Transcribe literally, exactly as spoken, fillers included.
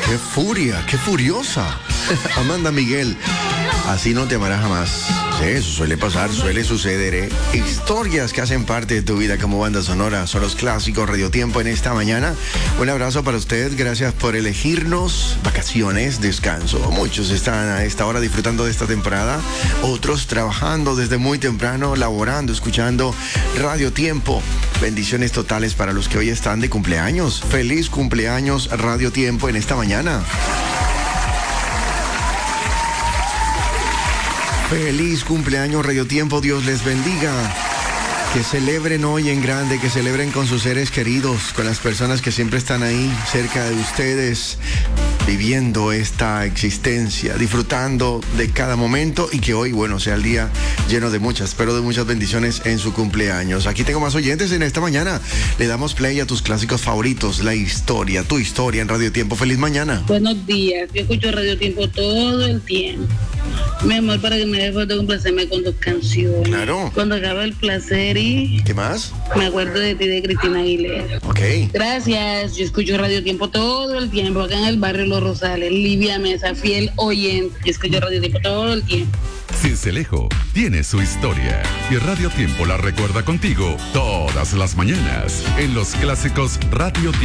Qué furia, qué furiosa. Amanda Miguel, así no te amarás jamás. Sí, eso suele pasar, suele suceder, ¿eh? Historias que hacen parte de tu vida como banda sonora son los clásicos Radio Tiempo en esta mañana. Un abrazo para usted, gracias por elegirnos. Vacaciones, descanso. Muchos están a esta hora disfrutando de esta temporada, otros trabajando desde muy temprano, laborando, escuchando Radio Tiempo. Bendiciones totales para los que hoy están de cumpleaños. Feliz cumpleaños Radio Tiempo en esta mañana. Feliz cumpleaños Radio Tiempo, Dios les bendiga. Que celebren hoy en grande, que celebren con sus seres queridos, con las personas que siempre están ahí cerca de ustedes, viviendo esta existencia, disfrutando de cada momento y que hoy, bueno, sea el día lleno de muchas, pero de muchas bendiciones en su cumpleaños. Aquí tengo más oyentes en esta mañana. Le damos play a tus clásicos favoritos, la historia, tu historia en Radio Tiempo. Feliz mañana. Buenos días, yo escucho Radio Tiempo todo el tiempo. Mi amor, para que me deje de complacerme con dos canciones. Claro. Cuando acaba el placer y... ¿Qué más? Me acuerdo de ti, de Cristina Aguilera. Ok. Gracias, yo escucho Radio Tiempo todo el tiempo, acá en el barrio Los Rosales. Livia Mesa, fiel oyente. Yo escucho Radio Tiempo todo el tiempo. Cincelejo tiene su historia y Radio Tiempo la recuerda contigo todas las mañanas en los clásicos Radio Tiempo.